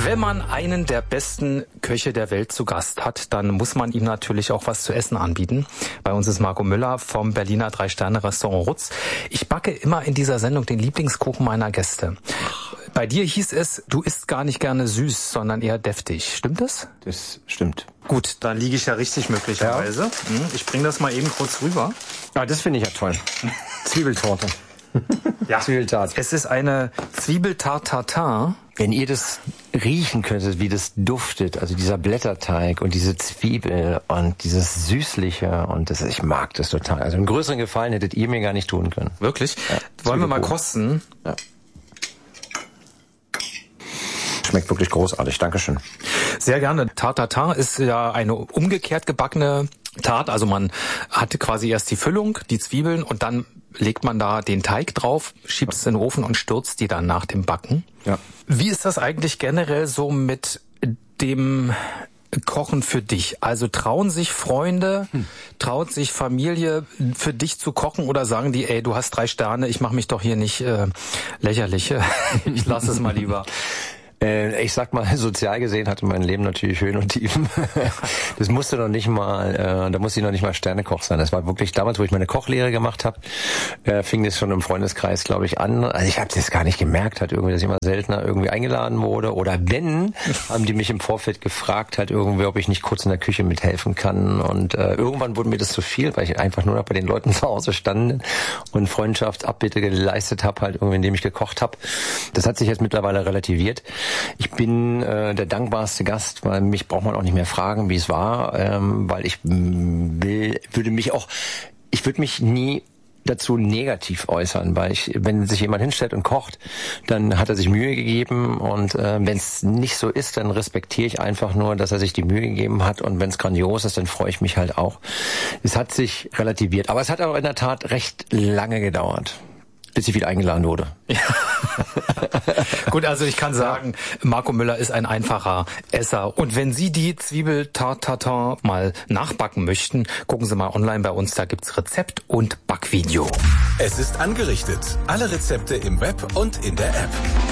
Wenn man einen der besten Köche der Welt zu Gast hat, dann muss man ihm natürlich auch was zu essen anbieten. Bei uns ist Marco Müller vom Berliner 3-Sterne-Restaurant Rutz. Ich backe immer in dieser Sendung den Lieblingskuchen meiner Gäste. Bei dir hieß es, du isst gar nicht gerne süß, sondern eher deftig. Stimmt das? Das stimmt. Gut, da liege ich ja richtig möglicherweise. Ja. Ich bringe das mal eben kurz rüber. Ah, das finde ich ja toll. Zwiebeltorte. Ja, Zwiebeltart. Es ist eine Zwiebeltart-Tartar. Wenn ihr das riechen könntet, wie das duftet, also dieser Blätterteig und diese Zwiebel und dieses Süßliche und das, ich mag das total. Also einen größeren Gefallen hättet ihr mir gar nicht tun können. Wirklich? Ja, wollen wir mal kosten? Ja. Schmeckt wirklich großartig, Dankeschön. Sehr gerne. Tartar ist ja eine umgekehrt gebackene Tart, also man hatte quasi erst die Füllung, die Zwiebeln und dann legt man da den Teig drauf, schiebt es in den Ofen und stürzt die dann nach dem Backen. Ja. Wie ist das eigentlich generell so mit dem Kochen für dich? Also trauen sich Freunde, traut sich Familie für dich zu kochen oder sagen die, ey, du hast 3 Sterne, ich mache mich doch hier nicht lächerlich, ich lasse es mal lieber. Ich sag mal, sozial gesehen hatte mein Leben natürlich Höhen und Tiefen. Das musste noch nicht mal, da musste ich noch nicht mal Sternekoch sein. Das war wirklich damals, wo ich meine Kochlehre gemacht habe, fing das schon im Freundeskreis, glaube ich, an. Also ich habe das gar nicht gemerkt, halt irgendwie, dass ich immer seltener irgendwie eingeladen wurde. Oder wenn, haben die mich im Vorfeld gefragt, halt irgendwie, ob ich nicht kurz in der Küche mithelfen kann. Und irgendwann wurde mir das zu viel, weil ich einfach nur noch bei den Leuten zu Hause stand und Freundschaftsabbitte geleistet habe, halt irgendwie, indem ich gekocht habe. Das hat sich jetzt mittlerweile relativiert. Ich bin der dankbarste Gast, weil mich braucht man auch nicht mehr fragen, wie es war, weil ich würde mich nie dazu negativ äußern, weil wenn sich jemand hinstellt und kocht, dann hat er sich Mühe gegeben und wenn es nicht so ist, dann respektiere ich einfach nur, dass er sich die Mühe gegeben hat und wenn es grandios ist, dann freue ich mich halt auch. Es hat sich relativiert, aber es hat auch in der Tat recht lange gedauert, bis ich wieder eingeladen wurde. Ja. Gut, also ich kann sagen, Marco Müller ist ein einfacher Esser. Und wenn Sie die Zwiebeltart-Tartar mal nachbacken möchten, gucken Sie mal online bei uns, da gibt's Rezept und Backvideo. Es ist angerichtet. Alle Rezepte im Web und in der App.